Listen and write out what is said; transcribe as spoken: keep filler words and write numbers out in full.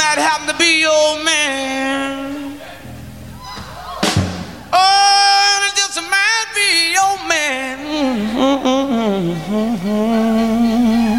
might happen to be your man. Oh, and it just might be your man. Mm-hmm.